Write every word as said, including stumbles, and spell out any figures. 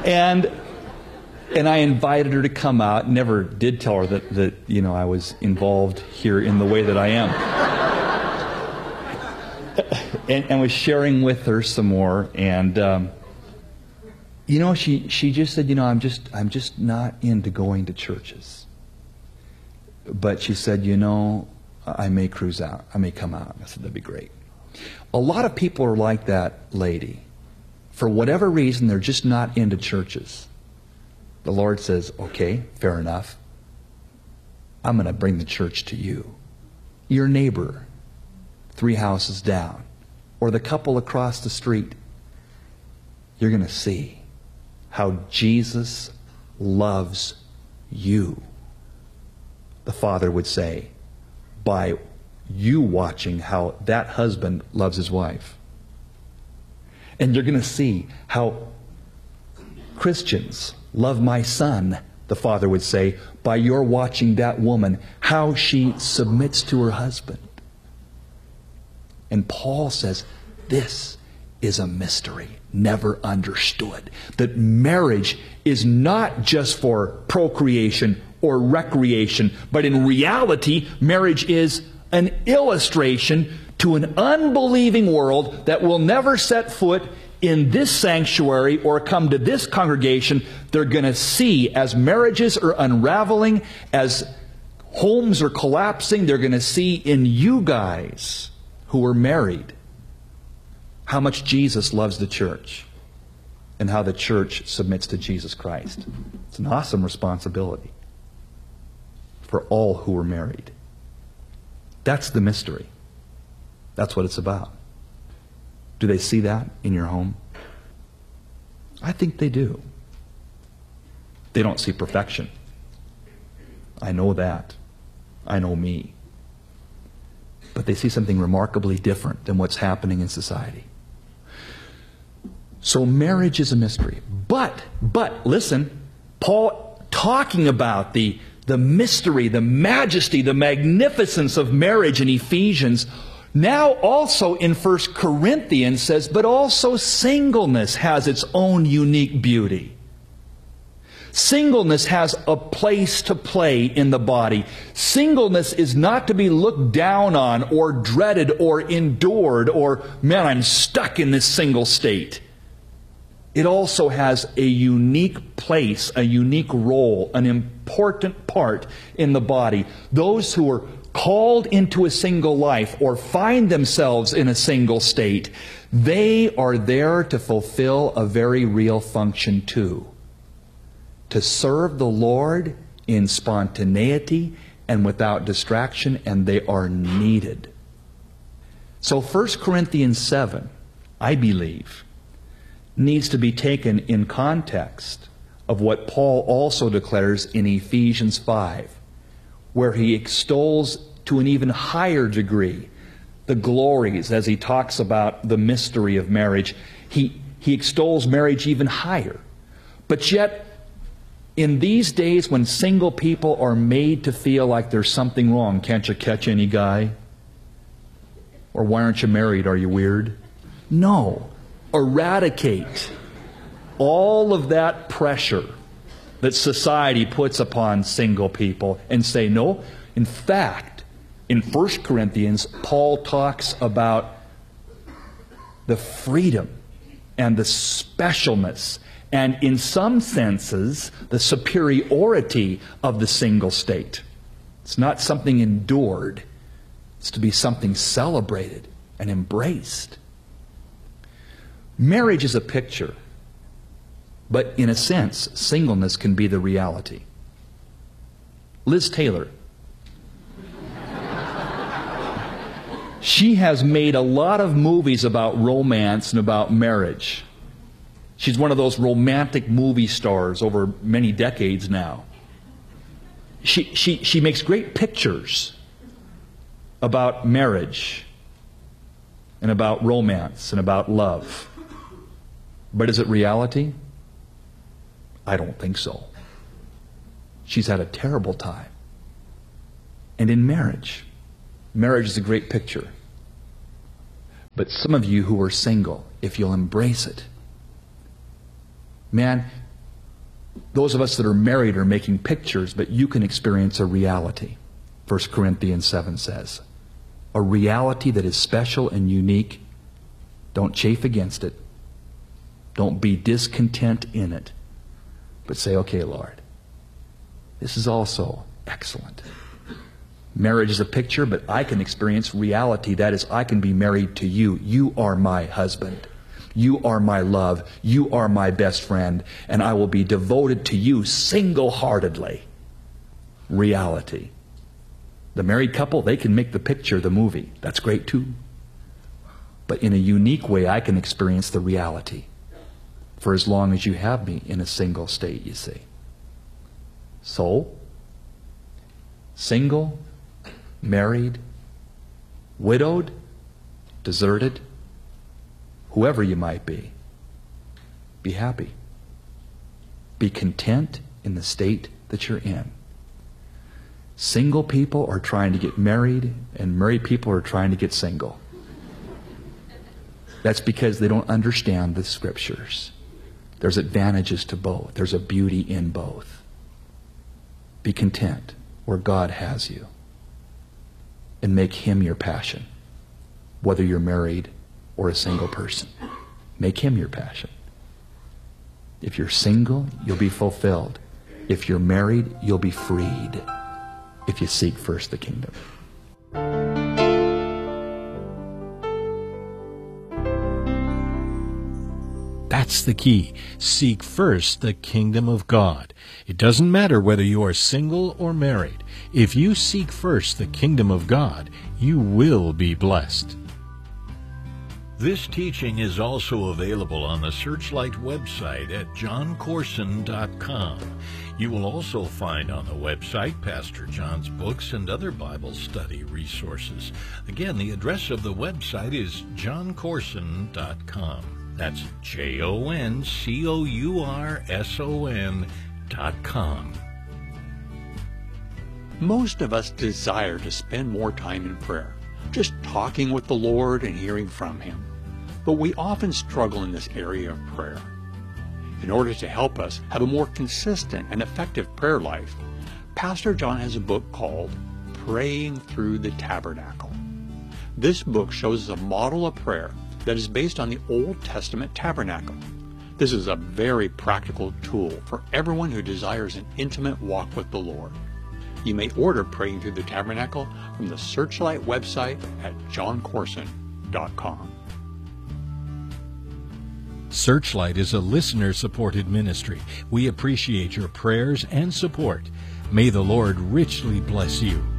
and and I invited her to come out. Never did tell her that, that you know I was involved here in the way that I am. and, and was sharing with her some more. And um, you know, she she just said, you know, I'm just I'm just not into going to churches. But she said, you know, I may cruise out. I may come out. I said, that'd be great. A lot of people are like that lady. For whatever reason, they're just not into churches. The Lord says, okay, fair enough. I'm going to bring the church to you. Your neighbor, three houses down, or the couple across the street. You're going to see how Jesus loves you. The Father would say, by you watching how that husband loves his wife. And you're going to see how Christians love my son, the Father would say, by your watching that woman, how she submits to her husband. And Paul says, this is a mystery never understood. That marriage is not just for procreation or recreation, but in reality, marriage is an illustration to an unbelieving world that will never set foot in this sanctuary or come to this congregation. They're going to see, as marriages are unraveling, as homes are collapsing, they're going to see in you guys who are married how much Jesus loves the church and how the church submits to Jesus Christ. It's an awesome responsibility for all who are married. That's the mystery. That's what it's about. Do they see that in your home? I think they do. They don't see perfection. I know that. I know me. But they see something remarkably different than what's happening in society. So marriage is a mystery. But, but, listen, Paul talking about the, the mystery, the majesty, the magnificence of marriage in Ephesians, now also in First Corinthians says, but also singleness has its own unique beauty. Singleness has a place to play in the body. Singleness is not to be looked down on or dreaded or endured or, man, I'm stuck in this single state. It also has a unique place, a unique role, an important part in the body. Those who are called into a single life or find themselves in a single state, they are there to fulfill a very real function too. To serve the Lord in spontaneity and without distraction, and they are needed. So First Corinthians seven, I believe, needs to be taken in context of what Paul also declares in Ephesians five, where he extols to an even higher degree the glories as he talks about the mystery of marriage. He, he extols marriage even higher. But yet, in these days when single people are made to feel like there's something wrong, can't you catch any guy? Or why aren't you married? Are you weird? No. Eradicate all of that pressure that society puts upon single people and say, no, in fact, in First Corinthians, Paul talks about the freedom and the specialness and, in some senses, the superiority of the single state. It's not something endured. It's to be something celebrated and embraced. Marriage is a picture, but in a sense, singleness can be the reality. Liz Taylor. She has made a lot of movies about romance and about marriage. She's one of those romantic movie stars over many decades now. She, she, she makes great pictures about marriage and about romance and about love. But is it reality? I don't think so. She's had a terrible time. And in marriage, marriage is a great picture. But some of you who are single, if you'll embrace it, man, Those of us that are married are making pictures, but you can experience a reality. First Corinthians seven says, a reality that is special and unique. Don't chafe against it. Don't be discontent in it. But say, okay, Lord, this is also excellent. Marriage is a picture, but I can experience reality. That is, I can be married to you. You are my husband. You are my love. You are my best friend. And I will be devoted to you single-heartedly. Reality. The married couple, they can make the picture the movie. That's great too. But in a unique way, I can experience the reality. For as long as you have me in a single state, you see. So, single, married, widowed, deserted, whoever you might be, be happy. Be content in the state that you're in. Single people are trying to get married, and married people are trying to get single. That's because they don't understand the Scriptures. There's advantages to both. There's a beauty in both. Be content where God has you. And make Him your passion. Whether you're married or a single person. Make Him your passion. If you're single, you'll be fulfilled. If you're married, you'll be freed. If you seek first the kingdom. That's the key. Seek first the kingdom of God. It doesn't matter whether you are single or married. If you seek first the kingdom of God, you will be blessed. This teaching is also available on the Searchlight website at john corson dot com. You will also find on the website Pastor John's books and other Bible study resources. Again, the address of the website is john corson dot com. That's J O N C O U R S O N dot com. Most of us desire to spend more time in prayer, just talking with the Lord and hearing from Him. But we often struggle in this area of prayer. In order to help us have a more consistent and effective prayer life, Pastor John has a book called Praying Through the Tabernacle. This book shows us a model of prayer that is based on the Old Testament tabernacle. This is a very practical tool for everyone who desires an intimate walk with the Lord. You may order Praying Through the Tabernacle from the Searchlight website at john corson dot com. Searchlight is a listener-supported ministry. We appreciate your prayers and support. May the Lord richly bless you.